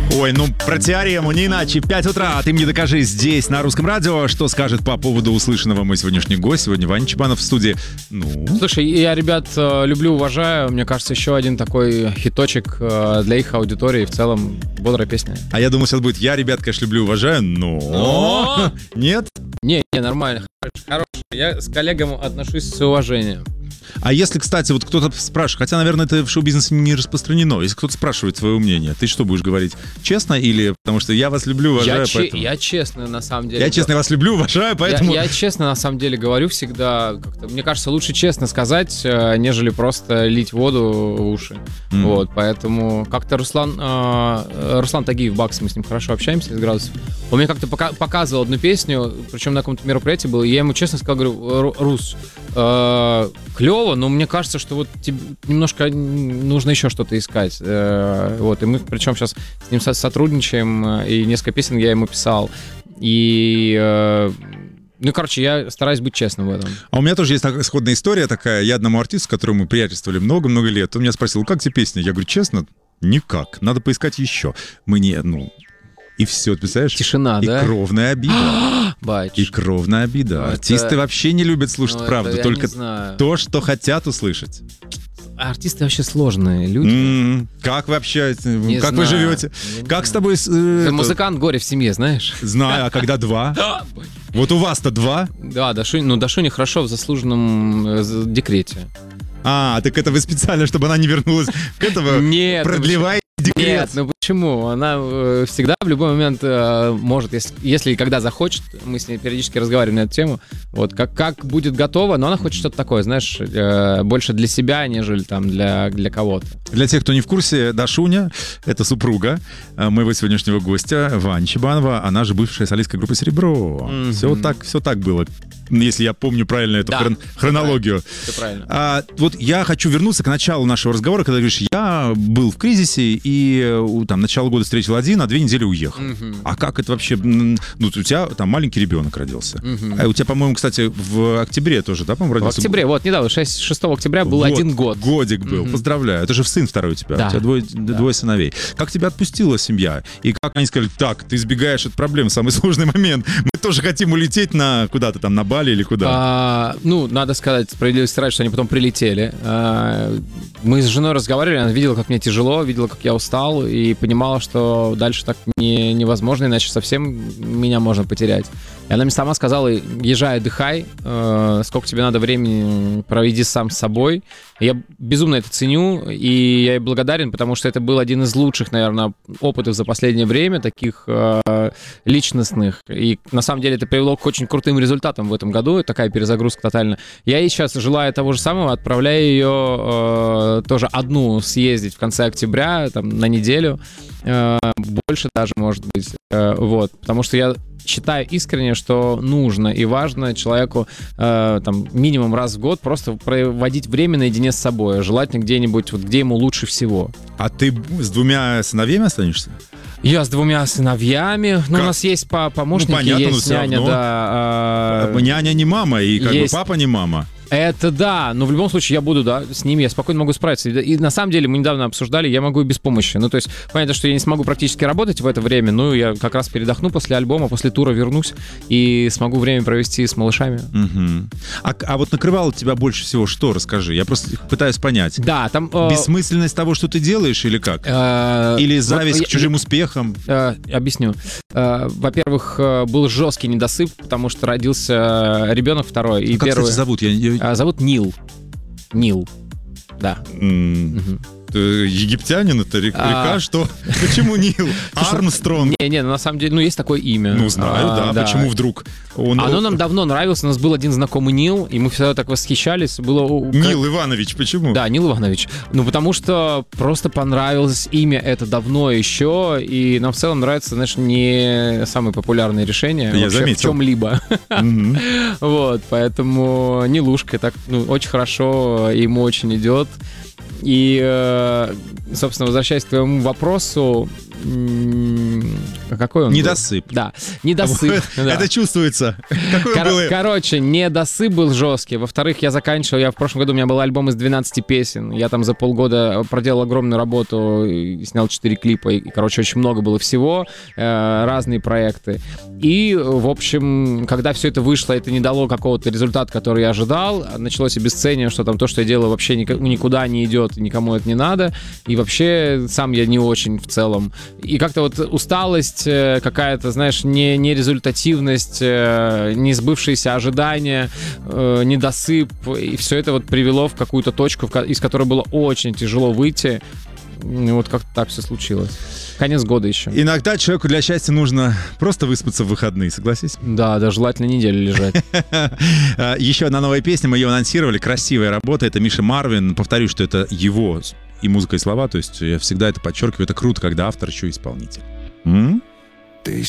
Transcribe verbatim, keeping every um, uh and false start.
Ой, ну про теорему не иначе. пять утра, ты мне докажи здесь, на Русском радио. Что скажет по поводу услышанного мой сегодняшний гость? Сегодня Ваня Чебанов в студии. Ну... Слушай, я ребят люблю, уважаю. Мне кажется, еще один такой хиточек для их аудитории. В целом, бодрая песня. А я думал, сейчас будет «Я, ребят, конечно, люблю, уважаю», но... но... Нет? Не, не, нормально. Хорошо. Я с коллегам отношусь с уважением. А если, кстати, вот кто-то спрашивает, хотя, наверное, это в шоу-бизнесе не распространено, если кто-то спрашивает твое мнение, ты что будешь говорить? Честно или потому что я вас люблю, уважаю, я поэтому... Че- я честно, на самом деле... Я честно вас люблю, уважаю, поэтому... Я, я честно, на самом деле, говорю всегда, как-то, мне кажется, лучше честно сказать, нежели просто лить воду в уши. Mm. Вот, поэтому как-то Руслан, э, Руслан Тагиев, Бакс, мы с ним хорошо общаемся из градусов, он мне как-то пока- показывал одну песню, причем на каком-то мероприятии было, и я ему честно сказал, говорю, Рус, э, клево, но мне кажется, что вот тебе немножко нужно еще что-то искать. Вот, и мы причем сейчас с ним сотрудничаем, и несколько песен я ему писал. И... Ну, короче, я стараюсь быть честным в этом. А у меня тоже есть сходная история такая. Я одному артисту, с которым мы приятельствовали много-много лет, он меня спросил, как тебе песня? Я говорю, честно, никак. Надо поискать еще. Мы не, ну... И все, ты представляешь? Тишина, и да? И кровная обида. Батюшка. И кровная обида. Это... Артисты вообще не любят слушать ну, правду, только то, что хотят услышать. Артисты вообще сложные люди. Mm-hmm. Как вы общаетесь? Не как знаю. Вы живете? Я как с знаю. тобой... Э, Ты музыкант, горе в семье, знаешь? Знаю, а когда два? Вот у вас-то два? Да, Дашунь, ну Дашуня хорошо в заслуженном декрете. А, так это вы специально, чтобы она не вернулась к этому? Нет. Продлевай декрет. Нет, ну почему? Она э, всегда в любой момент э, может, если, если и когда захочет, мы с ней периодически разговариваем на эту тему, вот, как, как будет готова, но она хочет что-то такое, знаешь, э, больше для себя, нежели там для, для кого-то. Для тех, кто не в курсе, Дашуня — это супруга моего сегодняшнего гостя, Вани Чебанова, она же бывшая солистка группы «Серебро». Mm-hmm. Все так, все так было. Если я помню правильно эту да, хрон- хронологию. Все правильно. А, вот я хочу вернуться к началу нашего разговора, когда говоришь, я был в кризисе и там начало года встретил один, а две недели уехал. Uh-huh. А как это вообще? Ну, у тебя там маленький ребенок родился. Uh-huh. А у тебя, по-моему, кстати, в октябре тоже, да, по-моему, родился? В октябре, вот, недавно, шестого октября был вот, один год. Годик был, uh-huh. Поздравляю. Это же сын второй у тебя, да. у тебя двое, да. двое сыновей. Как тебя отпустила семья? И как они сказали, так, ты избегаешь от проблем, самый сложный момент. Мы тоже хотим улететь на куда-то там, на Бали или куда? А, ну, надо сказать, справедливости ради, что они потом прилетели. А, мы с женой разговаривали, она видела, как мне тяжело, видела, как я устал, и понимала, что дальше так не, невозможно, иначе совсем меня можно потерять. И она мне сама сказала, езжай, отдыхай, э, сколько тебе надо времени, проведи сам с собой. Я безумно это ценю, и я ей благодарен, потому что это был один из лучших, наверное, опытов за последнее время, таких э, личностных. И на самом деле это привело к очень крутым результатам в этом году, такая перезагрузка тотально. Я ей сейчас желаю того же самого, отправляю ее э, тоже одну съездить в конце октября, там, на неделю, э, больше даже, может быть, э, вот, потому что я считаю искренне, что нужно и важно человеку э, там, минимум раз в год просто проводить время наедине с собой, желательно где-нибудь, вот, где ему лучше всего. А ты с двумя сыновьями останешься? Я с двумя сыновьями. Ну, у нас есть по помощники, ну, понятно, есть няня, да. Э, няня не мама, и как есть... бы папа не мама. Это да, но в любом случае я буду, да, с ними, я спокойно могу справиться. И на самом деле мы недавно обсуждали, я могу и без помощи. Ну, то есть, понятно, что я не смогу практически работать в это время, но я как раз передохну после альбома, после тура вернусь и смогу время провести с малышами. Угу. А, а вот накрывало тебя больше всего что? Расскажи, я просто пытаюсь понять. Да, там... Э... Бессмысленность того, что ты делаешь, или как? Э... Или зависть вот, к чужим я... успехам? Э, объясню. Э, во-первых, был жесткий недосып, потому что родился ребенок второй. И а как, первый... кстати, зовут? Я... А, зовут Нил. Нил, да. Mm. Угу. Египтянин это река, а... что? Почему Нил? Армстронг? Не-не, на самом деле, ну, есть такое имя. Ну, знаю, а, да. да. Почему вдруг? Он... Оно нам давно нравилось. У нас был один знакомый Нил, и мы всегда так восхищались. Было... Нил Иванович, почему? Да, Нил Иванович. Ну, потому что просто понравилось имя это давно еще, и нам в целом нравится, знаешь, не самое популярное решение Я вообще заметил. в чем-либо. Вот, поэтому Нилушка так, ну, очень хорошо, ему очень идет. И, собственно, возвращаясь к твоему вопросу, А какой он Недосып. был? Да, недосып. да. Это чувствуется. Какой он Кор- был? Короче, недосып был жесткий. Во-вторых, я заканчивал, я в прошлом году, у меня был альбом из двенадцати песен. Я там за полгода проделал огромную работу, и снял четыре клипа. И, короче, очень много было всего, э, разные проекты. И, в общем, когда все это вышло, это не дало какого-то результата, который я ожидал. Началось обесценивание, что там то, что я делаю, вообще ник- никуда не идет, никому это не надо. И вообще сам я не очень в целом. И как-то вот усталость, э, какая-то, знаешь, не, нерезультативность, э, несбывшиеся ожидания, э, недосып. И все это вот привело в какую-то точку, в ко- из которой было очень тяжело выйти. И вот как-то так все случилось. Конец года еще. Иногда человеку для счастья нужно просто выспаться в выходные, согласись? Да, да, желательно неделю лежать. Еще одна новая песня, мы ее анонсировали, красивая работа, это Миша Марвин. Повторю, что это его и музыка, и слова, то есть я всегда это подчеркиваю, это круто, когда автор еще исполнитель. М? Ты